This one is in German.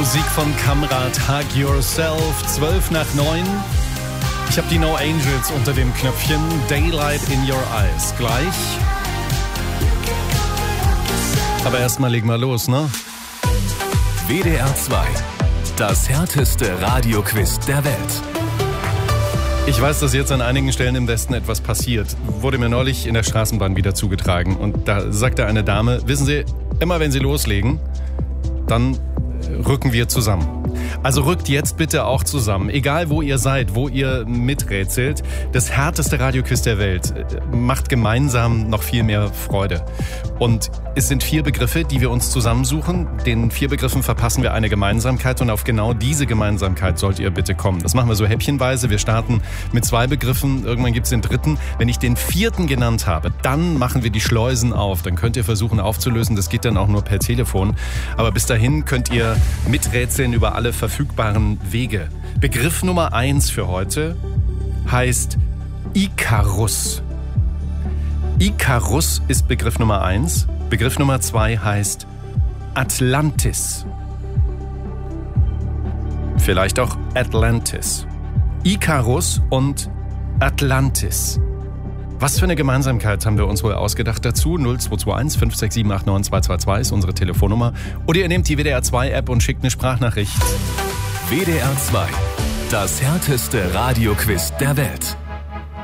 Musik von Kamrat, Hug Yourself, 8:12. Ich habe die No Angels unter dem Knöpfchen, Daylight in Your Eyes. Gleich. Aber erstmal legen wir los, ne? WDR 2, das härteste Radioquiz der Welt. Ich weiß, dass jetzt an einigen Stellen im Westen etwas passiert. Wurde mir neulich in der Straßenbahn wieder zugetragen. Und da sagte eine Dame, wissen Sie, immer wenn Sie loslegen, dann rücken wir zusammen. Also rückt jetzt bitte auch zusammen, egal wo ihr seid, wo ihr miträtselt. Das härteste Radioquiz der Welt macht gemeinsam noch viel mehr Freude. Und es sind 4 Begriffe, die wir uns zusammensuchen. Den 4 Begriffen verpassen wir eine Gemeinsamkeit und auf genau diese Gemeinsamkeit sollt ihr bitte kommen. Das machen wir so häppchenweise. Wir starten mit 2 Begriffen, irgendwann gibt es den 3. Wenn ich den 4. genannt habe, dann machen wir die Schleusen auf. Dann könnt ihr versuchen aufzulösen. Das geht dann auch nur per Telefon. Aber bis dahin könnt ihr miträtseln über alle verfügbaren Wege. Begriff Nummer 1 für heute heißt Ikarus. Ikarus ist Begriff Nummer 1. Begriff Nummer 2 heißt Atlantis. Vielleicht auch Atlantis. Ikarus und Atlantis. Was für eine Gemeinsamkeit haben wir uns wohl ausgedacht dazu? 0221 567 89 222 ist unsere Telefonnummer. Oder ihr nehmt die WDR 2 App und schickt eine Sprachnachricht. WDR 2, das härteste Radioquiz der Welt.